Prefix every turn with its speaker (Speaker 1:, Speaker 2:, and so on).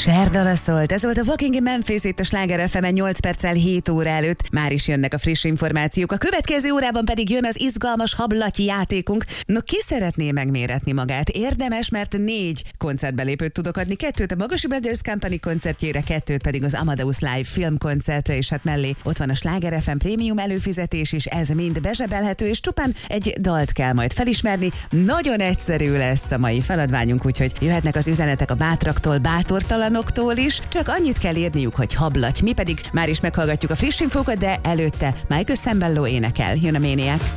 Speaker 1: Serdala szólt, ez volt a Walking in Memphis itt a Sláger FM-en 8 perccel 7 óra előtt. Már is jönnek a friss információk. A következő órában pedig jön az izgalmas hablatyi játékunk. No, ki szeretné megméretni magát? Érdemes, mert 4 koncertbelépőt tudok adni. 2 a Magosi Brothers Company koncertjére, 2 pedig az Amadeus Live filmkoncertre, és hát mellé ott van a Sláger FM prémium előfizetés is, ez mind bezsebelhető, és csupán egy dalt kell majd felismerni. Nagyon egyszerű lesz a mai feladványunk, úgyhogy jöhetnek az üzenetek a bátraktól, bátortalanoktól is, csak annyit kell írniuk, hogy hablaty. Mi pedig már is meghallgatjuk a friss infókat, de előtte Michael Sembello énekel. Jön a Maniac.